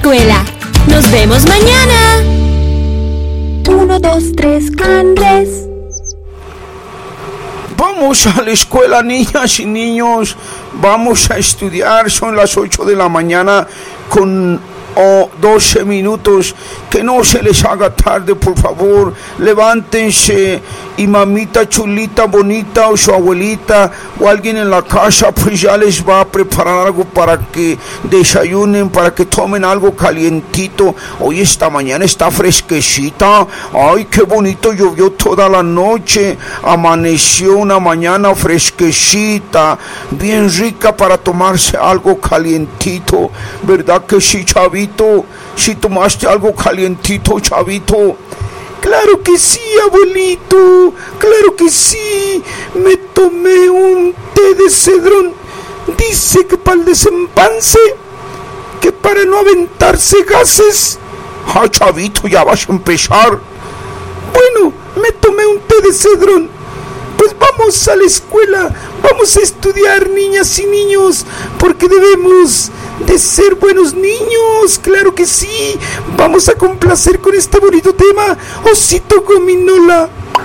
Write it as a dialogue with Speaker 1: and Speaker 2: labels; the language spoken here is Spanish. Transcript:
Speaker 1: escuela. ¡Nos vemos mañana!
Speaker 2: 1, 2, 3, Andrés.
Speaker 3: Vamos a la escuela, niñas y niños. Vamos a estudiar. Son las 8 de la mañana con 12 minutos. Que no se les haga tarde, por favor. Levántense y mamita chulita, bonita, o su abuelita o alguien en la casa, pues ya les va a preparar algo para que desayunen, para que tomen algo calientito. Hoy esta mañana está fresquecita. Ay, qué bonito, llovió toda la noche. Amaneció una mañana fresquecita, bien rica para tomarse algo calientito. ¿Verdad que sí, chavito? Si tomaste algo calientito, chavito. Claro que sí, abuelito, claro que sí. Me tomé un té de cedrón. Dice que para el desempance, que para no aventarse gases. Ah, chavito, ya vas a empezar. Bueno, me tomé un té de cedrón. Pues vamos a la escuela, vamos a estudiar, niñas y niños, porque debemos de ser buenos niños, claro que sí. Vamos a complacer con este bonito tema, Osito Gominola.